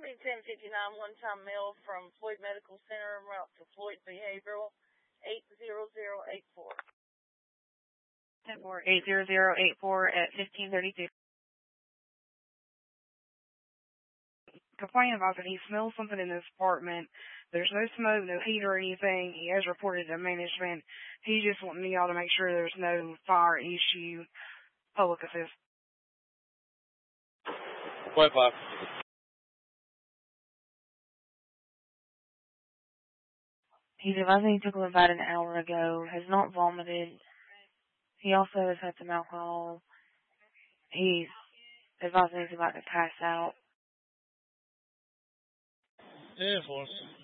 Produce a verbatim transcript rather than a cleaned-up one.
C ten fifty-nine, one-time mail from Floyd Medical Center, en route to Floyd Behavioral, eight zero zero eight four. ten four, eight zero zero eight four at fifteen thirty-two. Complaining about that he smells something in this apartment. There's no smoke, no heat or anything. He has reported to management. He's just wanting y'all to make sure there's no fire issue. Public assist. Point five. He's advising he took him about an hour ago. Has not vomited. He also has had some alcohol. He's advising he's about to pass out. Yeah, of course.